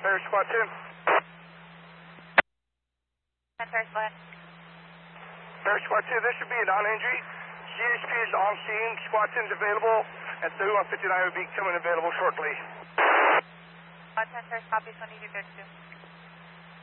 Paris Squad 2. 10 Paris, go ahead. Paris Squad 2, this should be a non-injury. CHP is on scene. Squad 10 is available. And 3159 will be coming available shortly. 10 Paris, copy 2232.